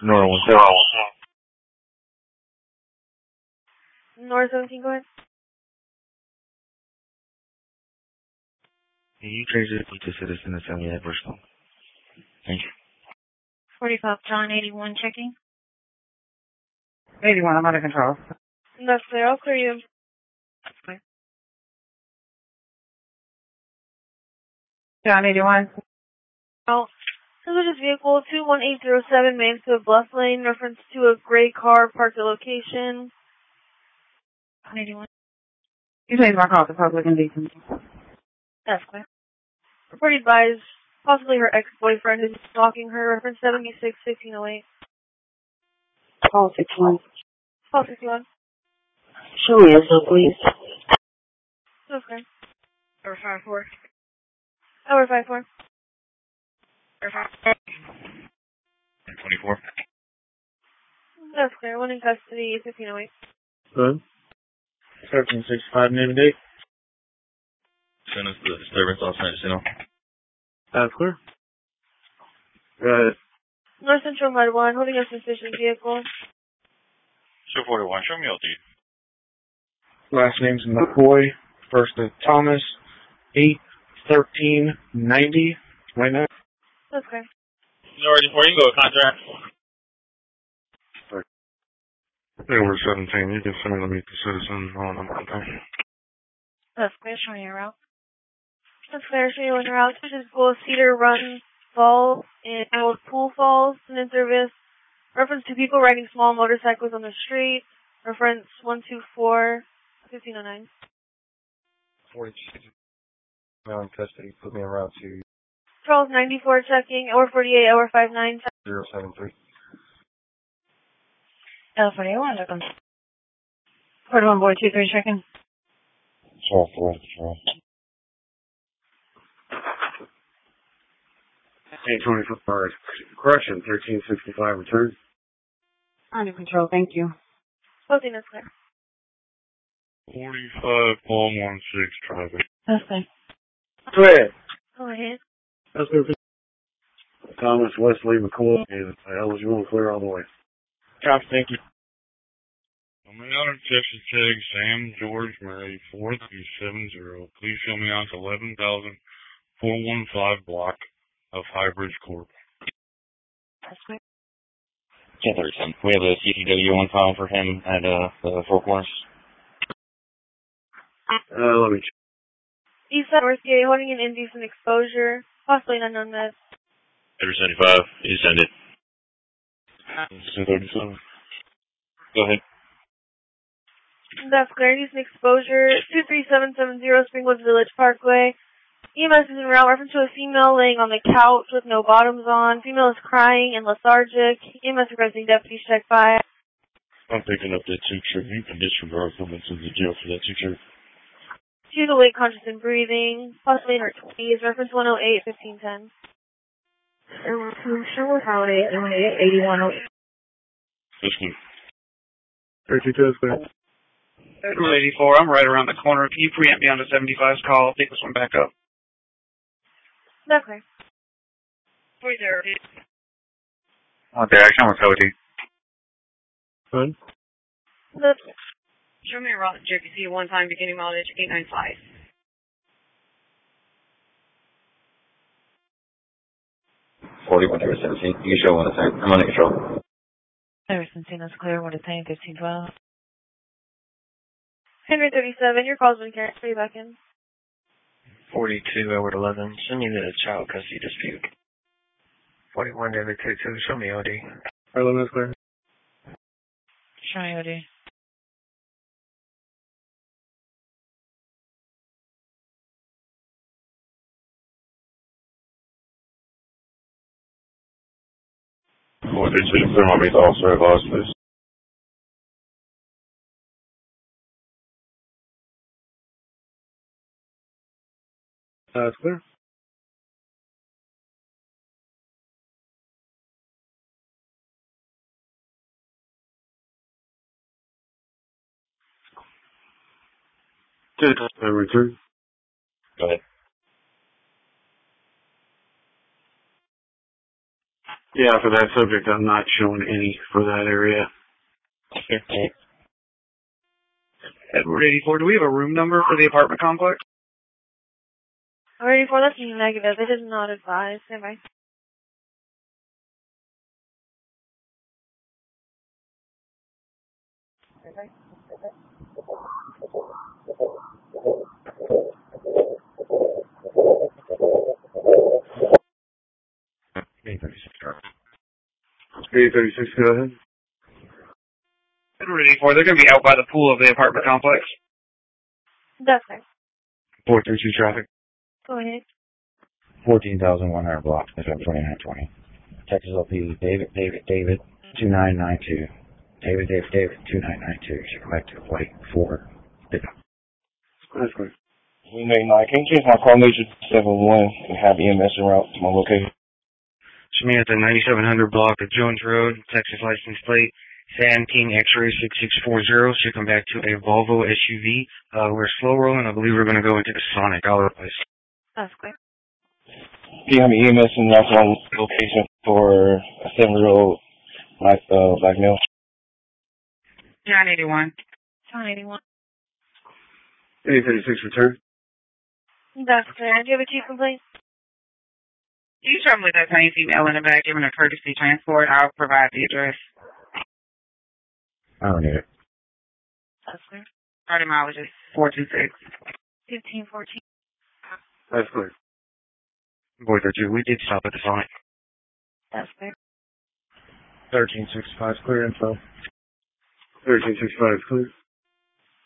Nora 1. Nora 17, go ahead. Can you change it to citizen and send me that personal? Thank you. 45 John 81 checking. 81, I'm under control. That's clear. I'll clear you. That's clear. John 81. Oh, this vehicle 21807 Mansfield Bluff Lane, reference to a gray car parked at location. 81. You changed my call to public indecency. That's clear. Report advised, possibly her ex-boyfriend is stalking her, reference 76-1508. Call 61. Call 61. Show me info, please. Okay. Over 54. Over 54. Over 54. 24. That's clear. One in custody, 1508. Good. 1365, name and date. Send us the disturbance last night, you know. That's clear. Go ahead. North Central Med 1, holding a suspicious vehicle. Show 41, show me LD. Last name's McCoy, first name Thomas, 8-13-90, right now. That's clear. Where you go, contract? Over 17, you can send me to meet the citizen on a Monday. That's clear. Show me your route. That's clear. Show you on your route. Which is Gold Cedar Run Falls and Old Pool Falls. And in service. Reference to people riding small motorcycles on the street. Reference 124-1509. 46. Now in custody, put me en route to Charles 94 checking. Hour 48, hour 59. 073. L41 under control. 41 boy 23 checking. Charles 4. 824, correction, 1365, return. Under control, thank you. Closing is clear. 45, Palm 16, traffic. That's clear. Go ahead. Go ahead. That's good. Thomas Wesley McCoy is eligible to clear all the way. Copy, thank you. I'm out of Texas Tech, Sam George Murray, 4370. Please show me out to 11,415 block of Highbridge Court. That's clear. 1037. We have a CTW on file for him at the Four Corners. Let me check. Eastside Northgate holding an indecent exposure, possibly an unknown med. 75. You send it. 1037. Go ahead. That's clear. Indecent exposure, 23770 Springwood Village Parkway. EMS is en route. Reference to a female laying on the couch with no bottoms on. Female is crying and lethargic. EMS requesting deputies check by. I'm picking up that two-trip. You can disregard coming to the jail for that two-trip. She's awake, conscious, and breathing. Possibly in her 20s. Reference 108-1510. Sherwood Holiday 81. This one. 32 is clear. 84, I'm right around the corner. Can you preempt me on the 75's call? I'll pick this one back up. That's clear. 40. On direction with Cody. Good. That's clear. Show me a route to JPC one time beginning mileage 895. 41 to 17. You show one at a time. I'm under control. Ever since that's clear, what is saying 1512. Henry 37, your call's been carried. Three back in. 42, Edward 11. Send me the child custody dispute. 41, David 22. Show me OD. Our limit is clear. Show me OD. What did you say? My mate's officer at last, please. That's clear. Good. Return. Go ahead. Yeah, for that subject, I'm not showing any for that area. Okay. Edward 84, do we have a room number for the apartment complex? Alright, 84, that's negative. It is not advised. Stand by. A36, go ahead. Edward 84, they're going to be out by the pool of the apartment complex. That's right. 432 traffic. Go ahead. 14,100 block, FM 2920. Texas LP, David, 2992. David, 2992. Should come back to flight 4. Pickup. That's good. We made 9. Can you change my call major 71 and have EMS en route to my location? Should me at the 9700 block of Jones Road, Texas license plate, San King X-ray 6640. Should come back to a Volvo SUV. We're slow rolling. I believe we're going to go into the Sonic Place. That's good. Do you have an EMS en route to my location for a 7-year-old black male? John 81. John 81. A36 return. That's clear. Do you have a chief complaint? You travel with that same female in the back, giving a courtesy transport. I'll provide the address. I don't need it. That's clear. Starting mileage is 426. 1514. That's clear. Boy, 32, we did stop at the Sonic. That's clear. 1365 clear info. 1365 clear.